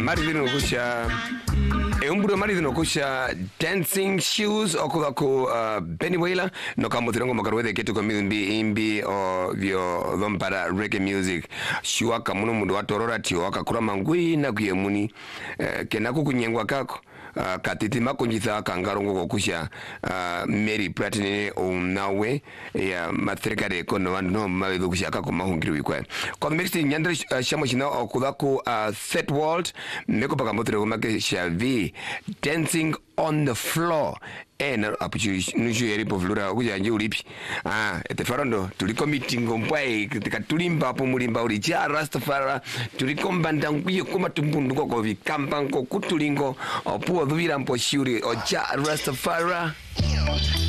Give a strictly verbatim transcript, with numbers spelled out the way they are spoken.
Maridino kusha e umburo maridino kusha Dancing Shoes okuva ku uh, Benny Wailer no kamuthirongo makarwethe ketu kwa mimbi imbi o vyo dhompara reggae music shuaka muno mundu watorora tio wakakura mangui na kuyemuni uh, kenako kunyengwa kako Uh, katiti makunjitha kangarongo kokusha uh, Mary Platini unawe ya mathrekare kono wandu no mawedu kusha kako mahungiri wikwe kwa mixi nyandri uh, shamo shina okudaku uh, Third World meko paka motre kumake shavi Dancing on the Floor ena apuchi nushu yeri po flora kuja nje ulipi ah etefarondo tuliko mitingo mpwae katika tulimba hapo mulimba ulicha Rastafari tuliko mbanda nguye kuma tumbundu ko vikamba ko kutulingo opuo dhuvira mpo shuri ocha Rastafari.